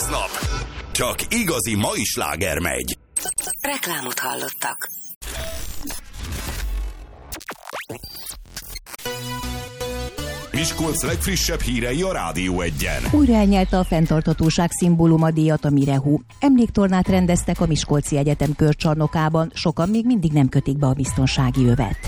aznap csak igazi mai sláger megy. Reklámot hallottak. Miskolc legfrissebb hírei a Rádió 1-en. Újra elnyelte a fenntarthatóság szimbóluma díjat a Mirehú. Emléktornát rendeztek a Miskolci Egyetem körcsarnokában, sokan még mindig nem kötik be a biztonsági övet.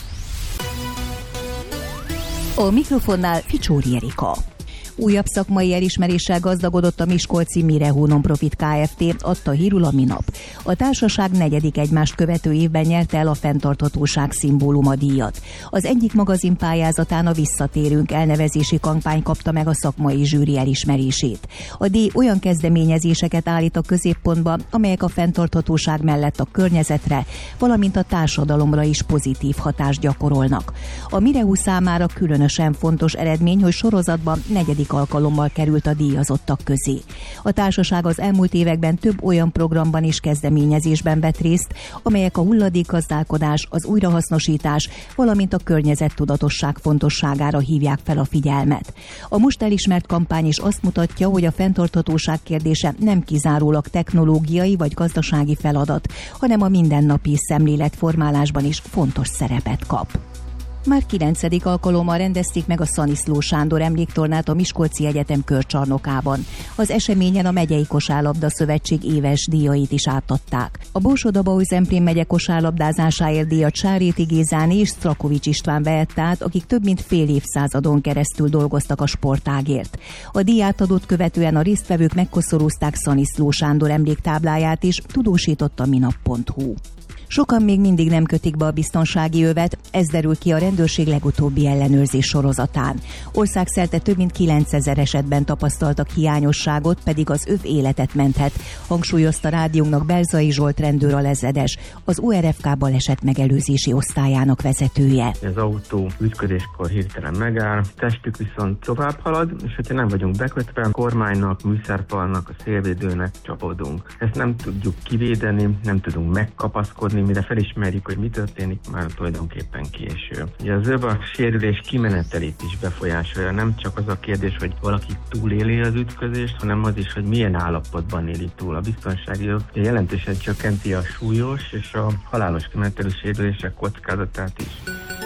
A mikrofonnál Ficsóri Erika. Újabb szakmai elismeréssel gazdagodott a miskolci Mirehú Nonprofit Kft., adta hírül a minap. A társaság negyedik egymást követő évben nyerte el a fenntarthatóság szimbóluma díjat. Az egyik magazin pályázatán a Visszatérünk elnevezési kampány kapta meg a szakmai zsűri elismerését. A díj olyan kezdeményezéseket állít a középpontba, amelyek a fenntarthatóság mellett a környezetre, valamint a társadalomra is pozitív hatást gyakorolnak. A Mirehú számára különösen fontos eredmény, hogy sorozatban negyedik alkalommal került a díjazottak közé. A társaság az elmúlt években több olyan programban és kezdeményezésben vett részt, amelyek a hulladékgazdálkodás, az újrahasznosítás, valamint a környezettudatosság fontosságára hívják fel a figyelmet. A most elismert kampány is azt mutatja, hogy a fenntarthatóság kérdése nem kizárólag technológiai vagy gazdasági feladat, hanem a mindennapi szemléletformálásban is fontos szerepet kap. Már 9. alkalommal rendezték meg a Szaniszló Sándor emléktornát a Miskolci Egyetem körcsarnokában. Az eseményen a Megyei Kosárlabda Szövetség éves díjait is átadták. A Borsod-Abaúj-Zemplén megye kosárlabdázásáért díjat Sáréti Gézáné és Strakovics István vehette át, akik több mint fél évszázadon keresztül dolgoztak a sportágért. A díjátadót követően a résztvevők megkoszorúzták Szaniszló Sándor emléktábláját is, tudósított a minap.hu. Sokan még mindig nem kötik be a biztonsági övet, ez derül ki a rendőrség legutóbbi ellenőrzés sorozatán. Országszerte több mint 9000 esetben tapasztaltak hiányosságot, pedig az öv életet menthet, hangsúlyozta rádiónknak Berzai Zsolt rendőralezredes, az ORFK balesetmegelőzési osztályának vezetője. Az autó ütközéskor hirtelen megáll, testük viszont tovább halad, és hogyha nem vagyunk bekötve, a kormánynak, műszerfalnak, a szélvédőnek csapódunk. Ezt nem tudjuk kivédeni, nem tudunk megkapaszkodni, mire felismerjük, hogy mi történik, már tulajdonképpen késő. Ugye az öv a sérülés kimenetelét is befolyásolja, nem csak az a kérdés, hogy valaki túléli az ütközést, hanem az is, hogy milyen állapotban éli túl. A biztonsági öv jelentősen csökkenti a súlyos és a halálos kimenetelű sérülések kockázatát is.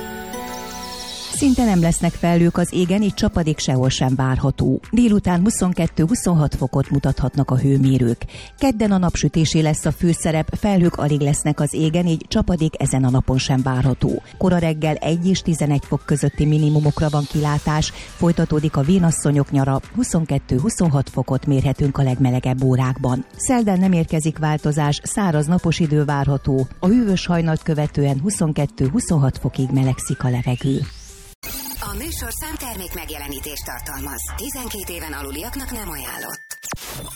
Szinte nem lesznek felhők az égen, így csapadék sehol sem várható. Délután 22-26 fokot mutathatnak a hőmérők. Kedden a napsütésé lesz a főszerep, felhők alig lesznek az égen, így csapadék ezen a napon sem várható. Kora reggel 1 és 11 fok közötti minimumokra van kilátás, folytatódik a vénasszonyok nyara, 22-26 fokot mérhetünk a legmelegebb órákban. Szerdán nem érkezik változás, száraz napos idő várható, a hűvös hajnalt követően 22-26 fokig melegszik a levegő. A műsor számtermék megjelenítést tartalmaz. 12 éven aluliaknak nem ajánlott.